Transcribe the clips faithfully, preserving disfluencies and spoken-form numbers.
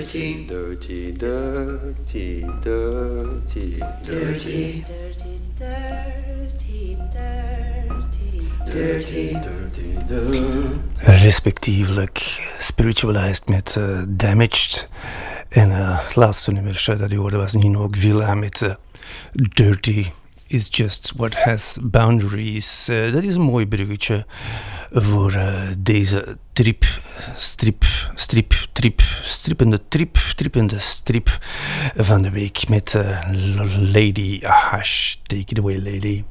Dirty, dirty, dirty, dirty, dirty, dirty, dirty, dirty, dirty. Respectievelijk Spiritualized met uh, Damaged. En uh, het laatste nummer dat u hoorde was Nino Villa met uh, Dirty is Just What Has Boundaries. Uh, dat is een mooi bruggetje voor uh, deze trip, strip, strip, trip, strippende trip, trippende strip van de week met uh, Lady Hash. Take it away, Lady.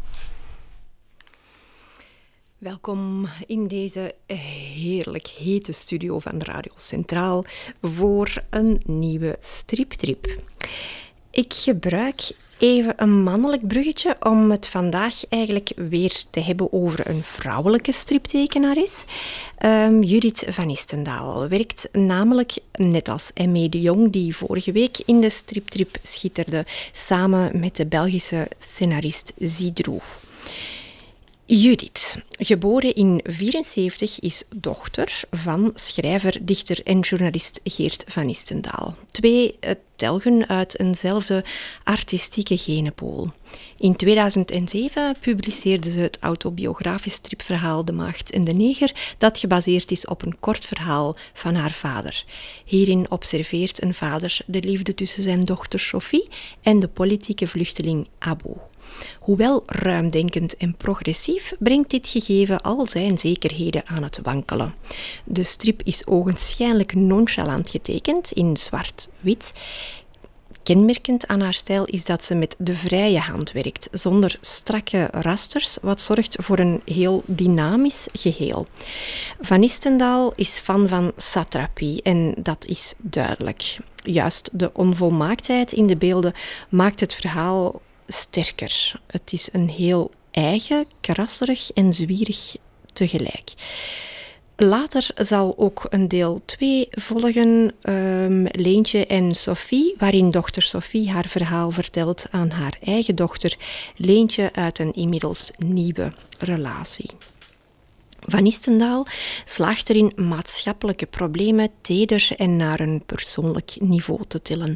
Welkom in deze heerlijk hete studio van Radio Centraal voor een nieuwe striptrip. Ik gebruik even een mannelijk bruggetje om het vandaag eigenlijk weer te hebben over een vrouwelijke striptekenares. Um, Judith van Istendaal werkt namelijk, net als Emmé de Jong, die vorige week in de striptrip schitterde, samen met de Belgische scenarist Zidrou. Judith, geboren in negentien vierenzeventig, is dochter van schrijver, dichter en journalist Geert van Istendaal. Twee telgen uit eenzelfde artistieke genenpool. In tweeduizend zeven publiceerde ze het autobiografisch stripverhaal De Maagd en de Neger, dat gebaseerd is op een kort verhaal van haar vader. Hierin observeert een vader de liefde tussen zijn dochter Sophie en de politieke vluchteling Abo. Hoewel ruimdenkend en progressief, brengt dit gegeven al zijn zekerheden aan het wankelen. De strip is ogenschijnlijk nonchalant getekend in zwart-wit. Kenmerkend aan haar stijl is dat ze met de vrije hand werkt, zonder strakke rasters, wat zorgt voor een heel dynamisch geheel. Van Istendaal is fan van satrapie en dat is duidelijk. Juist de onvolmaaktheid in de beelden maakt het verhaal sterker. Het is een heel eigen, krasserig en zwierig tegelijk. Later zal ook een deel twee volgen, um, Leentje en Sophie, waarin dochter Sophie haar verhaal vertelt aan haar eigen dochter Leentje uit een inmiddels nieuwe relatie. Van Istendaal slaagt erin maatschappelijke problemen teder en naar een persoonlijk niveau te tillen.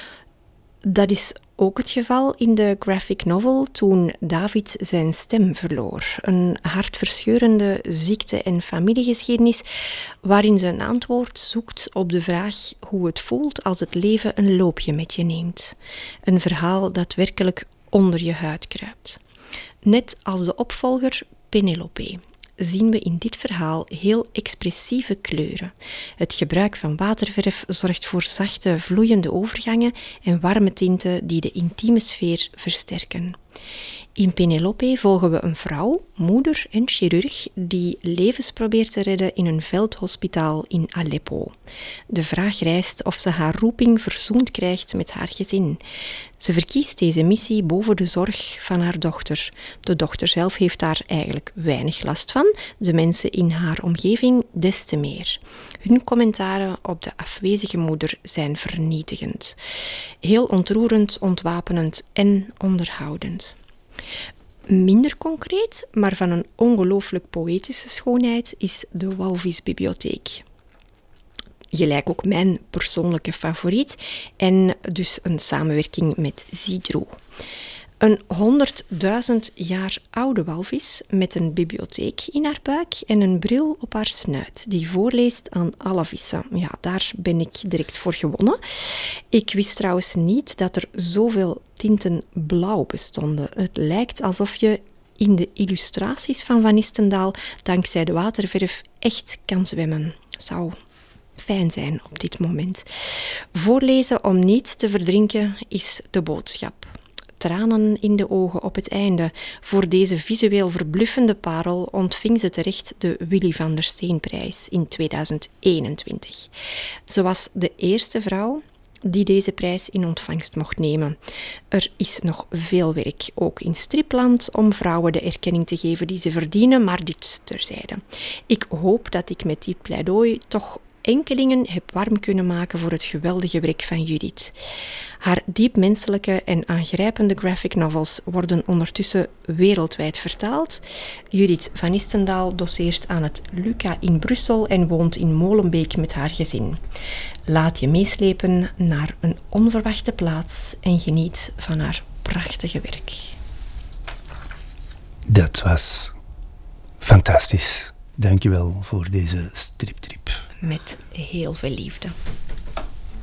Dat is ook het geval in de graphic novel Toen David zijn stem verloor. Een hartverscheurende ziekte- en familiegeschiedenis waarin ze een antwoord zoekt op de vraag hoe het voelt als het leven een loopje met je neemt. Een verhaal dat werkelijk onder je huid kruipt. Net als de opvolger Penelope zien we in dit verhaal heel expressieve kleuren. Het gebruik van waterverf zorgt voor zachte, vloeiende overgangen en warme tinten die de intieme sfeer versterken. In Penelope volgen we een vrouw, moeder en chirurg die levens probeert te redden in een veldhospitaal in Aleppo. De vraag rijst of ze haar roeping verzoend krijgt met haar gezin. Ze verkiest deze missie boven de zorg van haar dochter. De dochter zelf heeft daar eigenlijk weinig last van, de mensen in haar omgeving des te meer. Hun commentaren op de afwezige moeder zijn vernietigend. Heel ontroerend, ontwapenend en onderhoudend. Minder concreet, maar van een ongelooflijk poëtische schoonheid, is de Walvisbibliotheek. Gelijk ook mijn persoonlijke favoriet en dus een samenwerking met Zidrou. Een honderdduizend jaar oude walvis met een bibliotheek in haar buik en een bril op haar snuit, die voorleest aan alle vissen. Ja, daar ben ik direct voor gewonnen. Ik wist trouwens niet dat er zoveel tinten blauw bestonden. Het lijkt alsof je in de illustraties van Van Istendaal dankzij de waterverf echt kan zwemmen. Zou fijn zijn op dit moment. Voorlezen om niet te verdrinken is de boodschap. Tranen in de ogen op het einde. Voor deze visueel verbluffende parel ontving ze terecht de Willy van der Steenprijs in tweeduizend eenentwintig. Ze was de eerste vrouw die deze prijs in ontvangst mocht nemen. Er is nog veel werk, ook in stripland, om vrouwen de erkenning te geven die ze verdienen, maar dit terzijde. Ik hoop dat ik met die pleidooi toch enkelingen heb warm kunnen maken voor het geweldige werk van Judith. Haar diep menselijke en aangrijpende graphic novels worden ondertussen wereldwijd vertaald. Judith van Istendaal doseert aan het Luca in Brussel en woont in Molenbeek met haar gezin. Laat je meeslepen naar een onverwachte plaats en geniet van haar prachtige werk. Dat was fantastisch. Dankjewel voor deze striptrip. Met heel veel liefde.